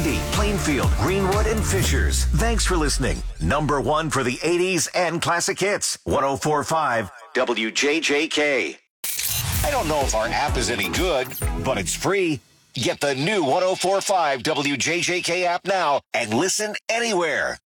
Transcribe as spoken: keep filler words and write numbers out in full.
Grundy, Plainfield, Greenwood, and Fishers. Thanks for listening. Number one for the eighties and classic hits. one oh four point five W J J K. I don't know if our app is any good, but it's free. Get the new one oh four point five W J J K app now and listen anywhere.